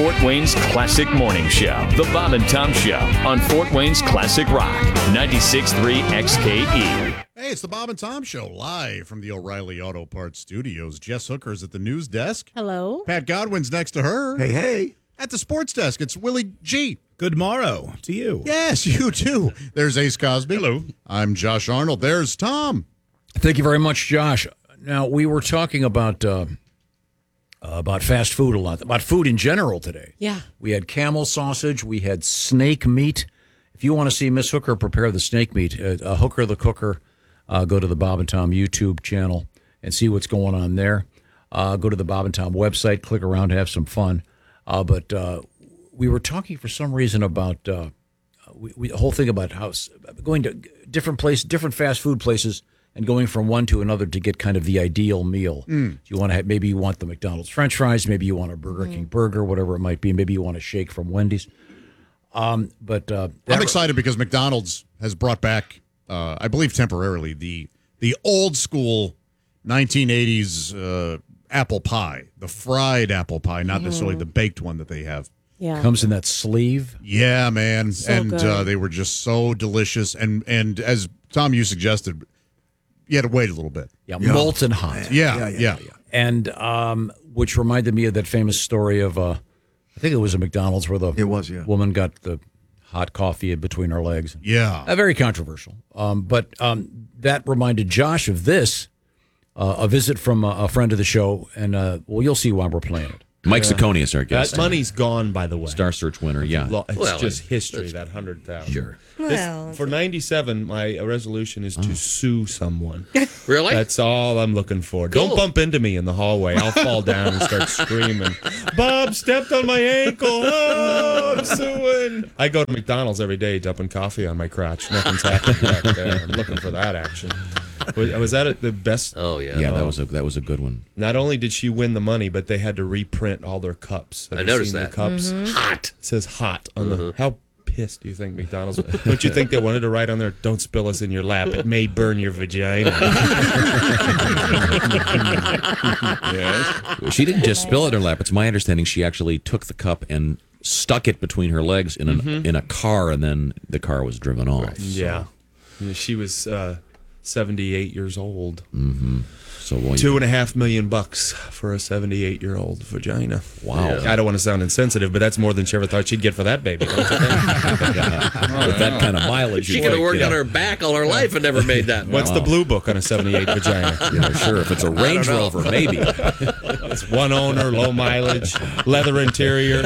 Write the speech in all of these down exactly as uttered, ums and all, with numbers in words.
Fort Wayne's Classic Morning Show, The Bob and Tom Show, on Fort Wayne's Classic Rock, ninety-six point three X K E. Hey, it's the Bob and Tom Show, live from the O'Reilly Auto Parts Studios. Jess Hooker's at the news desk. Hello. Pat Godwin's next to her. Hey, hey. At the sports desk, it's Willie G. Good morrow to you. Yes, you too. There's Ace Cosby. Hello. I'm Josh Arnold. There's Tom. Thank you very much, Josh. Now, we were talking about uh, about fast food a lot, about food in general today. Yeah. We had camel sausage. We had snake meat. If you want to see Miss Hooker prepare the snake meat, uh, uh, Hooker the Cooker, uh, go to the Bob and Tom YouTube channel and see what's going on there. Uh, go to the Bob and Tom website, click around, have some fun. Uh, but uh, we were talking for some reason about uh, we, we, the whole thing about how going to different places, different fast food places, and going from one to another to get kind of the ideal meal. Mm. You want to have, maybe you want the McDonald's French fries, maybe you want a Burger mm. King burger, whatever it might be. Maybe you want a shake from Wendy's. Um, but uh, I'm excited because McDonald's has brought back, uh, I believe temporarily, the the old school nineteen eighties uh, apple pie, the fried apple pie, not mm. necessarily the baked one that they have. Yeah, comes in that sleeve. Yeah, man, so and uh, they were just so delicious. And and as Tom, you suggested, you had to wait a little bit. Yeah, yeah. Molten hot. Yeah, yeah, yeah. yeah. yeah. And um, which reminded me of that famous story of, uh, I think it was a McDonald's where the it was, yeah. woman got the hot coffee in between her legs. Yeah. Uh, very controversial. Um, but um, that reminded Josh of this, uh, a visit from a, a friend of the show, and uh, well, you'll see why we're playing it. Mike yeah. Ciccone is our guest. That money's gone, by the way. Star Search winner, yeah. It's well, just history, that one hundred thousand. Sure. This, for ninety-seven, my resolution is to oh. sue someone. Really? That's all I'm looking for. Cool. Don't bump into me in the hallway. I'll fall down and start screaming, Bob stepped on my ankle. Oh, I'm suing. I go to McDonald's every day dumping coffee on my crotch. Nothing's happening back there. I'm looking for that action. Was, was that the best? Oh, yeah. Yeah, that was a that was a good one. Not only did she win the money, but they had to reprint all their cups. Have I you noticed seen that. The cups? Mm-hmm. Hot. It says hot on mm-hmm. the... How pissed do you think McDonald's... Don't you think they wanted to write on there, don't spill us in your lap. It may burn your vagina. Yes. She didn't just spill it in her lap. It's my understanding she actually took the cup and stuck it between her legs in, an, mm-hmm. in a car, and then the car was driven off. Right. So. Yeah. yeah. She was... Uh, seventy-eight years old. Mm-hmm. So well, two and a half million bucks for a seventy-eight-year-old vagina. Wow! Yeah. I don't want to sound insensitive, but that's more than she ever thought she'd get for that baby. With that kind of mileage, she could have worked yeah. on her back all her life and never made that. What's wow. the blue book on a seventy-eight vagina? You know, sure. If it's a Range Rover, maybe. It's one owner, low mileage, leather interior.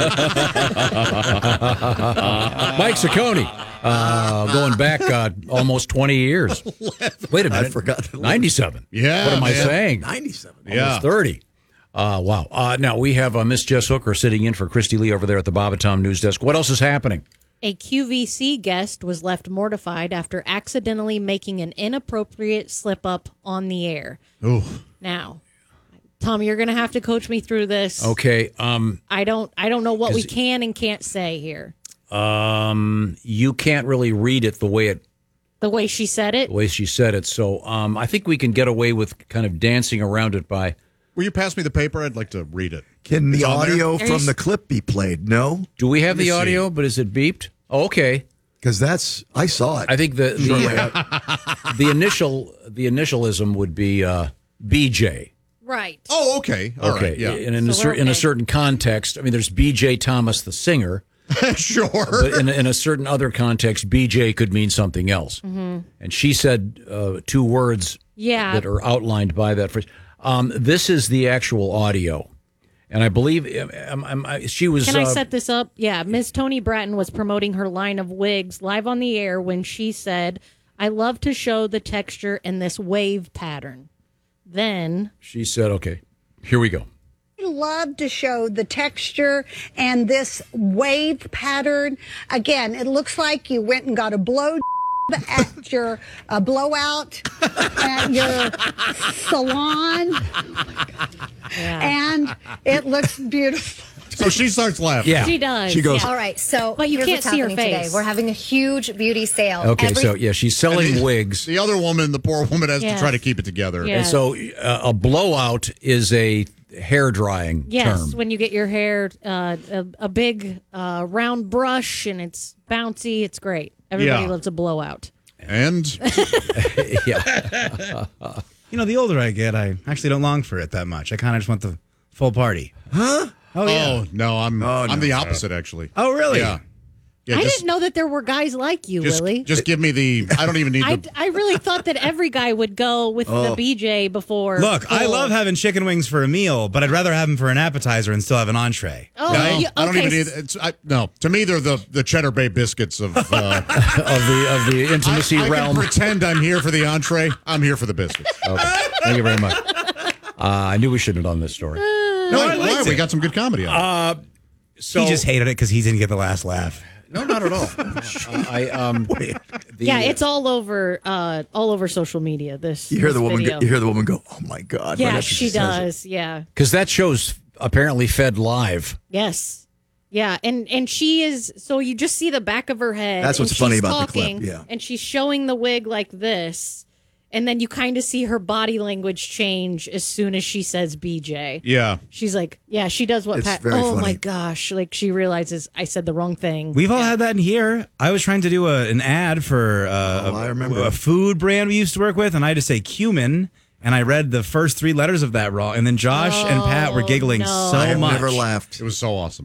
Mike Ciccone. Uh, going back uh, almost twenty years. Wait a minute. I forgot. ninety-seven. Yeah. What am man. I saying? ninety-seven. Almost yeah. thirty. Uh, wow. Uh, now, we have uh, Miss Jess Hooker sitting in for Christy Lee over there at the Bob and Tom News Desk. What else is happening? A Q V C guest was left mortified after accidentally making an inappropriate slip-up on the air. Ooh. Now, Tom, you're going to have to coach me through this. Okay. Um, I don't I don't know what we can and can't say here. Um, you can't really read it the way it, the way she said it. The way she said it. So, um, I think we can get away with kind of dancing around it by. Will you pass me the paper? I'd like to read it. Can the it's audio from the clip be played? No. Do we have the audio? See. But is it beeped? Oh, okay. Because that's I saw it. I think the the, uh, the initial the initialism would be uh, B J. Right. Oh, okay. All okay. Right, yeah. In, in, so a, okay. in a certain context, I mean, there's B J Thomas, the singer. Sure. But in, in a certain other context, B J could mean something else. Mm-hmm. And she said uh, two words yeah. that are outlined by that phrase. Um, this is the actual audio. And I believe um, um, I, she was... Can I uh, set this up? Yeah. Miss Toni Bratton was promoting her line of wigs live on the air when she said, I love to show the texture in this wave pattern. Then... She said, okay, here we go. I love to show the texture and this wave pattern. Again, it looks like you went and got a blow at your uh, blowout at your salon. Yeah. And it looks beautiful. So she starts laughing. Yeah. She does. She goes, yeah. All right, so but you here's can't what's see her happening face. today. We're having a huge beauty sale. Okay, Every- so yeah, she's selling the, wigs. The other woman, the poor woman, has yes. to try to keep it together. Yes. And so uh, a blowout is a hair drying Yes, term. when you get your hair uh, a, a big uh, round brush and it's bouncy, it's great. Everybody Yeah. loves a blowout. And yeah. You know, the older I get, I actually don't long for it that much. I kind of just want the full party. Huh? Oh, yeah. oh no, I'm Oh, I'm no. the opposite actually. Oh, really? Yeah. Yeah, I just, didn't know that there were guys like you, just, Willie. just give me the. I don't even need I, the. I really thought that every guy would go with the B J before. Look, I full. love having chicken wings for a meal, but I'd rather have them for an appetizer and still have an entree. Oh, No, you- I don't okay. even need. It's, I, no, to me they're the the Cheddar Bay biscuits of. Uh, of the of the intimacy I, I realm. can pretend I'm here for the entree. I'm here for the biscuits. Okay. Thank you very much. Uh, I knew we shouldn't have done this story. No, I why? liked We it. got some good comedy on it. So he just hated it because he didn't get the last laugh. no, not at all. Uh, I um. the- Yeah, it's all over, uh, all over social media. This You hear this the woman. video. Go, you hear the woman go, "Oh my God!" right Yeah, after she says it. does. Yeah. because that show's apparently fed live. Yes. Yeah, and and she is so you just see the back of her head. That's what's and funny she's about the clip, talking, yeah. And she's showing the wig like this, and then you kind of see her body language change as soon as she says B J. Yeah. She's like, yeah, she does what It's Pat. very Oh funny. my gosh! Like she realizes I said the wrong thing. We've all had that in here. I was trying to do a, an ad for uh, Oh, a, I remember. a food brand we used to work with, and I had to say cumin, and I read the first three letters of that wrong, and then Josh and Pat were giggling no. so I have much. never laughed. It was so awesome.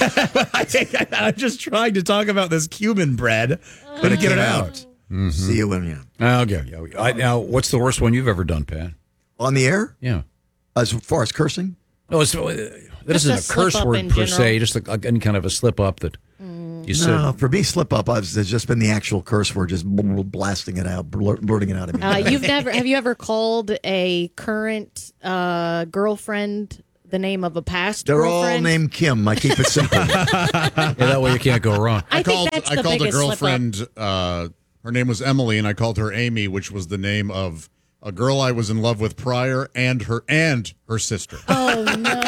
I, I'm just trying to talk about this cumin bread. Couldn't get it out. See you when you Okay. Yeah. I, now, what's the worst one you've ever done, Pat? on the air. Yeah. As far as cursing, No, it's, uh, that Just isn't a a curse slip-up word in per general. se. Just like any kind of a slip up that you said. no, for me, slip up. I've, there's just been the actual curse word, just bl- blasting it out, blur, blurting it out of me. Uh, you've never have you ever called a current uh, girlfriend the name of a past They're all girlfriend? named Kim. I keep it simple. Yeah, that way you can't go wrong. I, I think called. that's I the called a biggest slip-up. girlfriend. Uh, her name was Emily, and I called her Amy, which was the name of a girl I was in love with prior, and her and her sister. Oh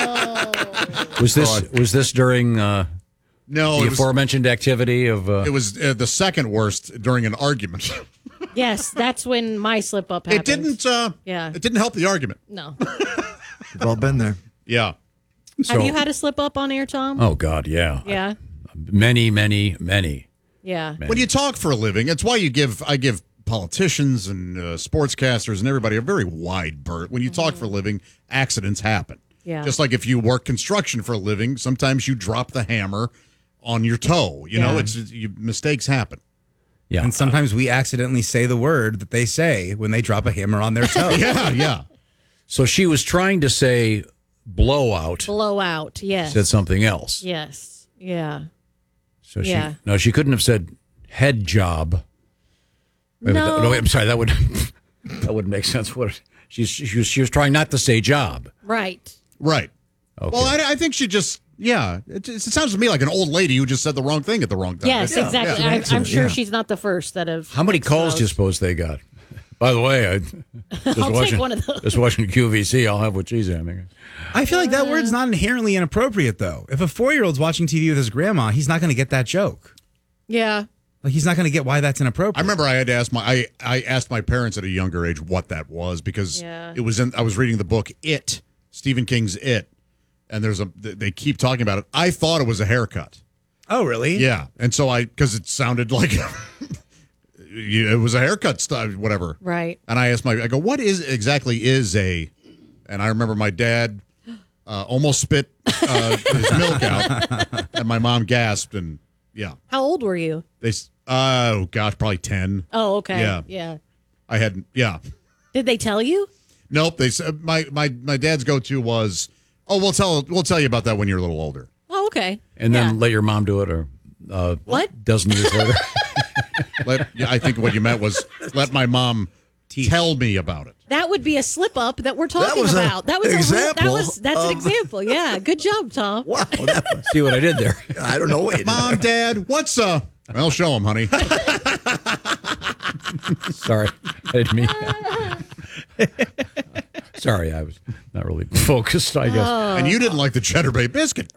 no! Was this was this during uh, No, the it was. aforementioned activity of? Uh, It was uh, the second worst during an argument. Yes, that's when my slip up happened. It didn't. Uh, Yeah. It didn't help the argument. No. We've all been there. Yeah. so, Have you had a slip up on air, Tom? Oh God, yeah. Yeah. Many, many, many. Yeah. When you talk for a living, it's why you give. I give politicians and uh, sportscasters and everybody a very wide berth. When you talk for a living, accidents happen. Yeah. Just like if you work construction for a living, sometimes you drop the hammer on your toe. You know, Yeah. it's you, mistakes happen. Yeah. And sometimes we accidentally say the word that they say when they drop a hammer on their toe. Yeah, yeah. So she was trying to say blowout, Blowout. Yes. said something else. Yes. Yeah. So she Yeah. no, she couldn't have said head job. Wait, No. that- no, wait, I'm sorry. That would that wouldn't make sense. What she's she was she was trying not to say job. Right. Right. Okay. Well, I, I think she just. Yeah, it, just- it sounds to me like an old lady who just said the wrong thing at the wrong time. Yes, exactly. yeah. I, I'm sure yeah. she's not the first that have. How many texted calls do you those. suppose they got? By the way, I just I'll watching take one of those. just watching Q V C. I'll have what she's having. I feel like that word's not inherently inappropriate, though. If a four-year-old's watching T V with his grandma, he's not going to get that joke. Yeah. Like he's not going to get why that's inappropriate. I remember I had to ask my I, I asked my parents at a younger age what that was because Yeah. it was in I was reading the book It, Stephen King's It, and there's a they keep talking about it. I thought it was a haircut. Oh, really? Yeah, and so I because it sounded like it was a haircut style, whatever. Right. And I asked my I go, what is exactly is a? And I remember my dad uh, almost spit uh, his milk out, and my mom gasped, and yeah, How old were you? they s- oh gosh, probably ten. Oh, okay. Yeah. Yeah. I had yeah. Did they tell you? Nope. They said my my my dad's go to was, oh, we'll tell we'll tell you about that when you're a little older. Oh, okay. And then Yeah. let your mom do it, or uh, What? dozen years later. Let, yeah, I think what you meant was let my mom tell me about it. That would be a slip up that we're talking was a about. That was a real- example that was that's an of- example. Yeah. Good job, Tom. Wow, that was, See what I did there? I don't know. Wait, Mom, Dad, what's uh? Well, show him, honey. Sorry, I didn't mean. Sorry, I was not really focused. I guess. And you didn't like the Cheddar Bay biscuit.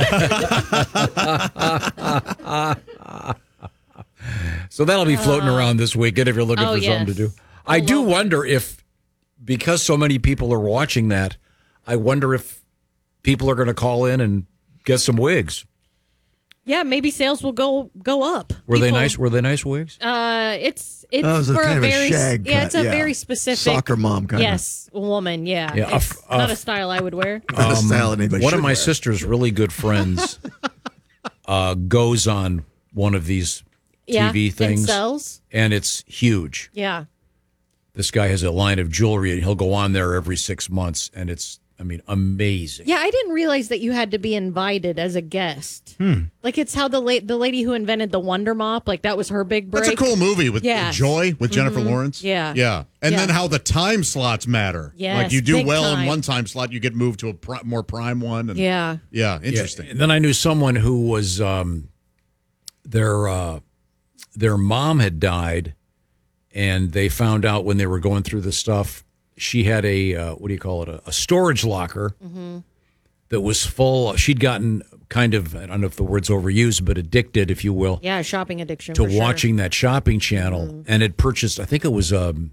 So that'll be floating around this weekend if you're looking Oh, for something to yes. do. I do wonder if, because so many people are watching that, I wonder if people are going to call in and get some wigs. Yeah, maybe sales will go go up. Were they People- nice? Were they nice wigs? Uh, it's it's Oh, it was a for kind a of a very shag yeah, cut, it's a yeah. very specific Soccer mom kind of. yes woman. Yeah, Yeah, a it's f- a not a f- style I would wear. Not a style anybody One should of my wear. sister's really good friends uh, goes on one of these Yeah, T V and things, sells. and it's huge. Yeah, This guy has a line of jewelry, and he'll go on there every six months, and it's, I mean, amazing. yeah. I didn't realize that you had to be invited as a guest. Hmm. Like it's how the la- the lady who invented the Wonder Mop, like that was her big break. That's a cool movie with Yeah. Joy with Jennifer Mhm. Lawrence. Yeah. Yeah. And Yeah. then how the time slots matter. Yes, Like you do big well time. in one time slot, you get moved to a pri- more prime one. And, Yeah. Yeah. Interesting. Yeah, and then I knew someone who was um, their uh, their mom had died, and they found out when they were going through the stuff. She had a uh, what do you call it? A, a storage locker Mm-hmm. that was full. She'd gotten kind of, I don't know if the word's overused, but addicted, if you will, Yeah, shopping addiction to for sure. watching that shopping channel, Mm-hmm. and had purchased. I think it was um,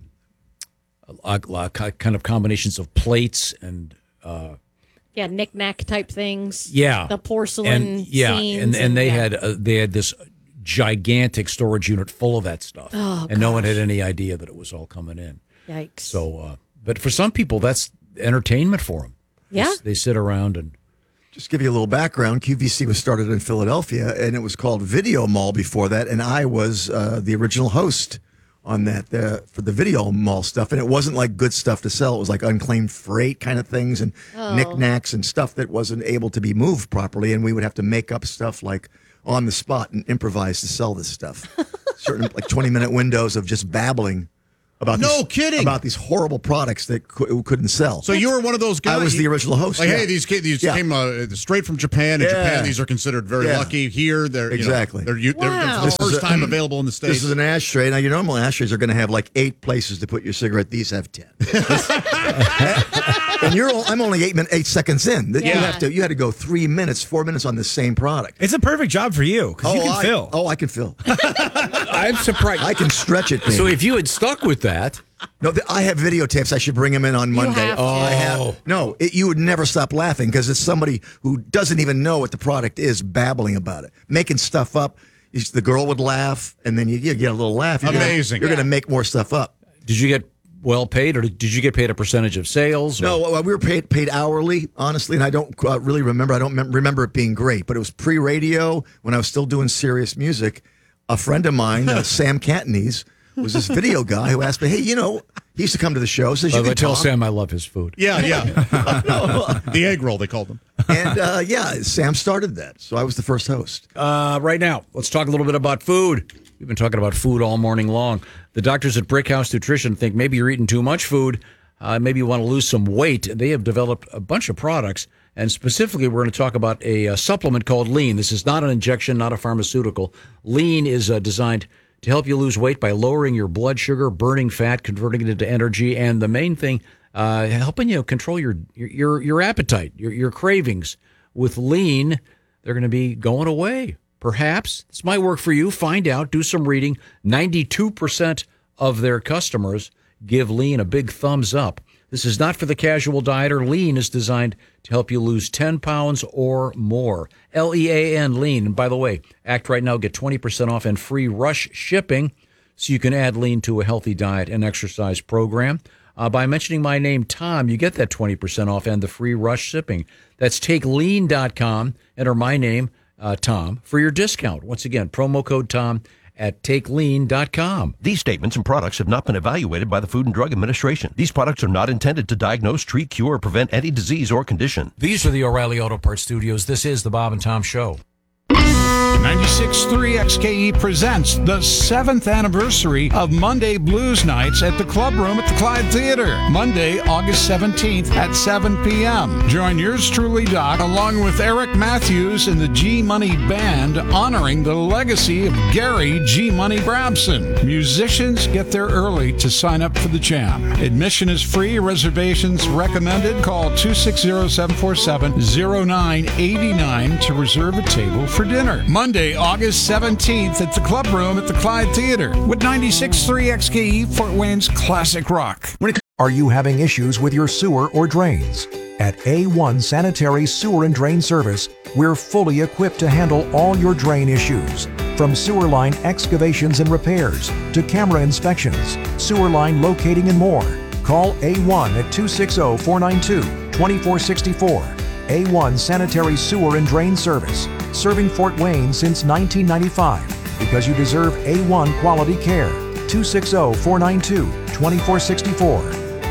a, a, a kind of combinations of plates and. Uh, Yeah, knick-knack type things. Yeah, the porcelain and yeah, scenes and and they yeah. had uh, they had this gigantic storage unit full of that stuff, Oh, and no one had any idea that it was all coming in. Yikes! So, uh, but for some people, that's entertainment for them. Yeah, they sit around and. Just give you a little background. Q V C was started in Philadelphia, and it was called Video Mall before that, and I was uh, the original host on that uh, for the Video Mall stuff. And it wasn't like good stuff to sell. It was like unclaimed freight kind of things and Oh. knickknacks and stuff that wasn't able to be moved properly. And we would have to make up stuff like on the spot and improvise to sell this stuff. Certain like twenty minute windows of just babbling about No these, kidding. about these horrible products that cou- couldn't sell. So you were one of those guys. I was the original host. Like, yeah. hey, these kids, these Yeah. came uh, straight from Japan. In Yeah. Japan, these are considered very Yeah. lucky. Here, they're you know, Exactly. they're, you, they're, Wow. they're This the is first a- time available in the states. This is an ashtray. Now, your normal ashtrays are going to have like eight places to put your cigarette. These have ten. and you're, o- I'm only eight min, eight seconds in. You Yeah. have to, you had to go three minutes, four minutes on the same product. It's a perfect job for you because you can I, fill. Oh, I can fill. I'm surprised. I can stretch it. So baby. if you had stuck with that, no, th- I have videotapes. I should bring them in on Monday. have to. oh, I have. No, it, you would never stop laughing because it's somebody who doesn't even know what the product is babbling about it, making stuff up. Is- The girl would laugh, and then you, you get a little laugh. You're gonna- Amazing. You're going to make more stuff up. did you get well paid, or did you get paid a percentage of sales? or- No, well, we were paid paid hourly, honestly, and I don't uh, really remember. I don't mem- remember it being great, but it was pre-radio when I was still doing serious music. A friend of mine, uh, Sam Cantonese, was this video guy who asked me, "Hey, you know, he used to come to the show, says By you the way, can tell talk." Sam I love his food. yeah, yeah. The egg roll, they called them. And uh, yeah, Sam started that, so I was the first host. Uh, right now, let's talk a little bit about food. We've been talking about food all morning long. The doctors at Brickhouse Nutrition think maybe you're eating too much food. Uh, maybe you want to lose some weight. They have developed a bunch of products, and specifically, we're going to talk about a, uh supplement called Lean. This is not an injection, not a pharmaceutical. Lean is uh, designed to help you lose weight by lowering your blood sugar, burning fat, converting it into energy, and the main thing, uh, helping you control your your your appetite, your your cravings. With Lean, they're going to be going away. Perhaps this might work for you. Find out. Do some reading. ninety-two percent of their customers give Lean a big thumbs up. This is not for the casual dieter. Lean is designed to help you lose ten pounds or more. L E A N, Lean. And by the way, act right now. Get twenty percent off and free rush shipping so you can add Lean to a healthy diet and exercise program. Uh, by mentioning my name, Tom, you get that twenty percent off and the free rush shipping. That's take lean dot com. Enter my name, uh, Tom, for your discount. Once again, promo code Tom at take lean dot com. These statements and products have not been evaluated by the Food and Drug Administration. These products are not intended to diagnose, treat, cure, or prevent any disease or condition. These are the O'Reilly Auto Parts Studios. This is the Bob and Tom Show. ninety-six point three X K E presents the seventh anniversary of Monday Blues Nights at the Club Room at the Clyde Theater. Monday, August seventeenth at seven p.m. Join yours truly, Doc, along with Eric Matthews and the G-Money Band, honoring the legacy of Gary G-Money Brabson. Musicians get there early to sign up for the jam. Admission is free. Reservations recommended. Call two six zero, seven four seven, zero nine eight nine to reserve a table for dinner. Monday, August seventeenth at the Club Room at the Clyde Theater with ninety-six point three X K E, Fort Wayne's classic rock. Are you having issues with your sewer or drains? At A one Sanitary Sewer and Drain Service, we're fully equipped to handle all your drain issues. From sewer line excavations and repairs to camera inspections, sewer line locating and more. Call A one at two six zero, four nine two, two four six four. A one Sanitary Sewer and Drain Service, serving Fort Wayne since nineteen ninety-five. Because you deserve A one quality care. two six zero, four nine two, two four six four.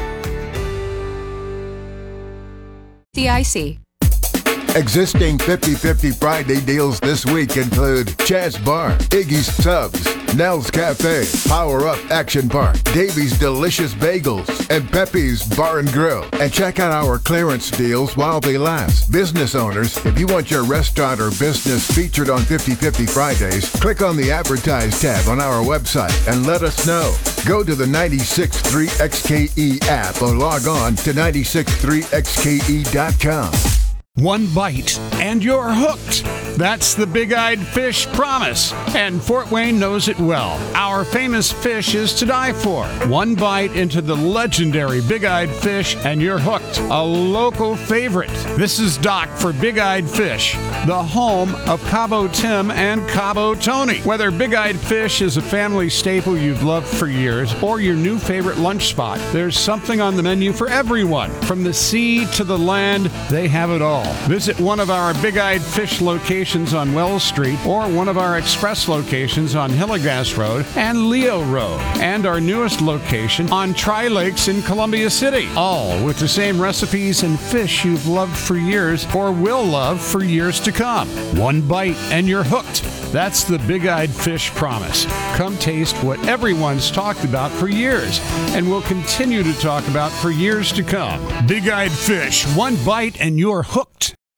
D I C. Existing fifty fifty Friday deals this week include Chaz Bar, Iggy's Subs, Nell's Cafe, Power Up Action Park, Davy's Delicious Bagels, and Pepe's Bar and Grill. And check out our clearance deals while they last. Business owners, if you want your restaurant or business featured on fifty fifty Fridays, click on the Advertise tab on our website and let us know. Go to the ninety-six point three X K E app or log on to ninety-six point three X K E dot com. One bite and you're hooked. That's the Big-Eyed Fish promise, and Fort Wayne knows it well. Our famous fish is to die for. One bite into the legendary Big-Eyed Fish and you're hooked. A local favorite. This is Doc for Big-Eyed Fish, the home of Cabo Tim and Cabo Tony. Whether Big-Eyed Fish is a family staple you've loved for years or your new favorite lunch spot, there's something on the menu for everyone. From the sea to the land, they have it all. Visit one of our Big-Eyed Fish locations on Wells Street or one of our express locations on Hillegas Road and Leo Road, and our newest location on Tri-Lakes in Columbia City, all with the same recipes and fish you've loved for years or will love for years to come. One bite and you're hooked. That's the Big-Eyed Fish promise. Come taste what everyone's talked about for years and will continue to talk about for years to come. Big-Eyed Fish, one bite and you're hooked.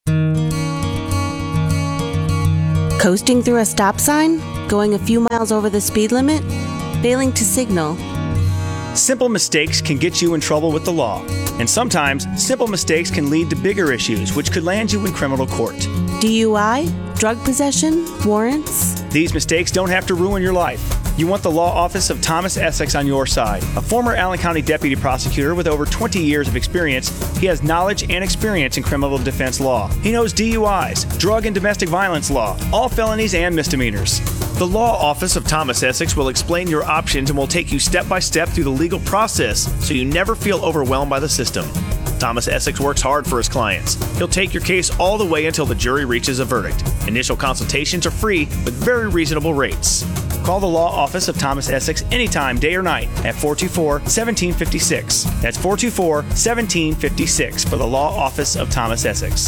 Coasting through a stop sign? Going a few miles over the speed limit? Failing to signal? Simple mistakes can get you in trouble with the law. And sometimes, simple mistakes can lead to bigger issues, which could land you in criminal court. D U I? Drug possession? Warrants? These mistakes don't have to ruin your life. You want the law office of Thomas Essex on your side. A former Allen County deputy prosecutor with over twenty years of experience, he has knowledge and experience in criminal defense law. He knows D U Is, drug and domestic violence law, all felonies and misdemeanors. The law office of Thomas Essex will explain your options and will take you step by step through the legal process so you never feel overwhelmed by the system. Thomas Essex works hard for his clients. He'll take your case all the way until the jury reaches a verdict. Initial consultations are free with very reasonable rates. Call the law office of Thomas Essex anytime, day or night, at four two four, one seven five six. That's four two four, one seven five six for the law office of Thomas Essex.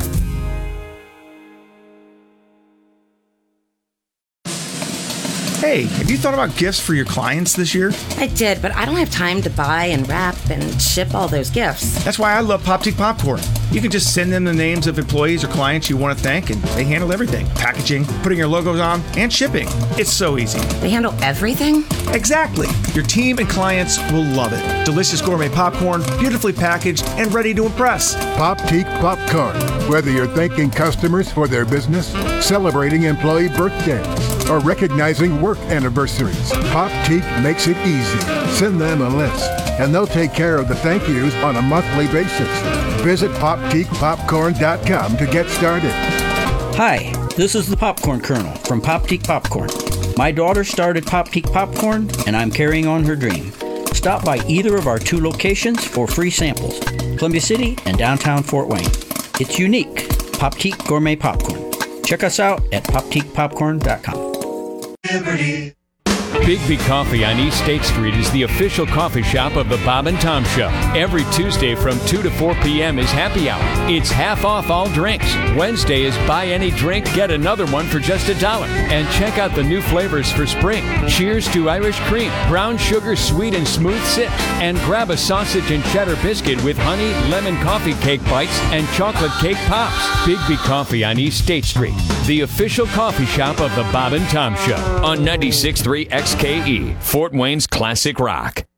Hey, have you thought about gifts for your clients this year? I did, but I don't have time to buy and wrap and ship all those gifts. That's why I love Poptique Popcorn. You can just send them the names of employees or clients you want to thank, and they handle everything. Packaging, putting your logos on, and shipping. It's so easy. They handle everything? Exactly. Your team and clients will love it. Delicious gourmet popcorn, beautifully packaged, and ready to impress. Poptique Popcorn. Whether you're thanking customers for their business, celebrating employee birthdays, or recognizing work anniversaries, Poptique makes it easy. Send them a list, and they'll take care of the thank yous on a monthly basis. Visit poptique popcorn dot com to get started. Hi, this is the Popcorn Colonel from Poptique Popcorn. My daughter started Poptique Popcorn, and I'm carrying on her dream. Stop by either of our two locations for free samples, Columbia City and downtown Fort Wayne. It's unique, Poptique Gourmet Popcorn. Check us out at poptique popcorn dot com. Liberty. Bigby Coffee on East State Street is the official coffee shop of the Bob and Tom Show. Every Tuesday from two to four p.m. is happy hour. It's half off all drinks. Wednesday is buy any drink, get another one for just a dollar. And check out the new flavors for spring. Cheers to Irish cream, brown sugar, sweet and smooth sips. And grab a sausage and cheddar biscuit with honey, lemon coffee cake bites, and chocolate cake pops. Bigby Coffee on East State Street, the official coffee shop of the Bob and Tom Show on ninety-six point three X K E, Fort Wayne's Classic Rock.